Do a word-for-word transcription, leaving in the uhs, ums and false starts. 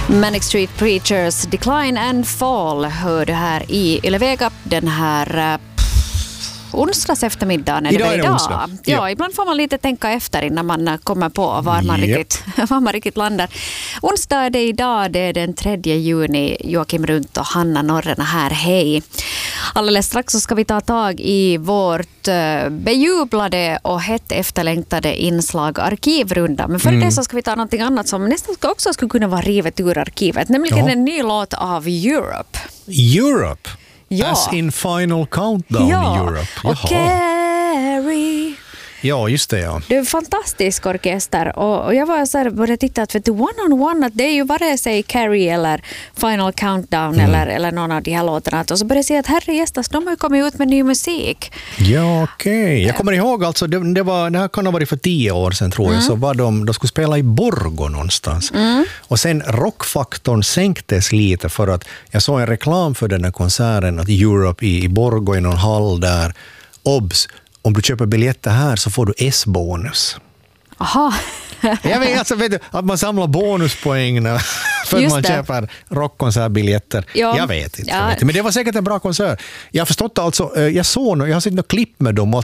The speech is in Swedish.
Manic Street Preachers, Decline and Fall hör du här i Yle Vega den här uh, onsdags eftermiddagen. Är det idag är det idag? onsdag. Ja, Ja, ibland får man lite tänka efter innan man kommer på var man, Yep. riktigt, var man riktigt landar. Onsdag är det idag, det är den tredje juni. Joakim Runt och Hanna Norrena här, hej. Alldeles strax så ska vi ta tag i vårt uh, bejublade och hett efterlängtade inslag Arkivrunda. Men för Mm. det så ska vi ta någonting annat som nästan också skulle kunna vara rivet ur arkivet. Nämligen Jaha. en ny låt av Europe. Europe. Ja. As in Final Countdown Ja, Europe. och Carrie. Ja, just det, ja. Det är en fantastisk orkester och, och jag var så här, började titta att för the one on one att det är ju vare sig Carrie eller Final Countdown Mm. eller, eller någon av de här låtarna och så började jag se att herrejästas, de har ju kommit ut med ny musik. Ja, okej. Jag kommer ihåg, alltså, det, det, var, det här kan ha varit för tio år sedan tror jag, så var de, de skulle spela i Borgå någonstans. Och sen rockfaktorn sänktes lite för att jag såg en reklam för den här konserten, att Europe i, i Borgå i någon hall där. Obs! Om du köper biljetter här så får du S-bonus. Aha. Jag vet, alltså, vet du, att man samlar bonuspoäng när, för att Just man det. köper rockkonsertbiljetter. Ja. Jag vet inte. Ja. Jag vet inte. Men det var säkert en bra konsert. Jag har förstått alltså, eh, jag såg, jag har sett något klipp med dem och